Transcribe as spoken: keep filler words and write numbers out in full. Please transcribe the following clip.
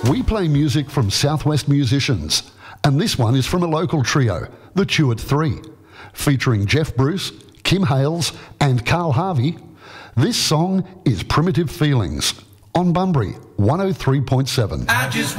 We play music from Southwest musicians, and this one is from a local trio, the Chewett Three, featuring Jeff Bruce, Kim Hales and Carl Harvey. This song is Primitive Feelings on Bunbury one oh three point seven. I just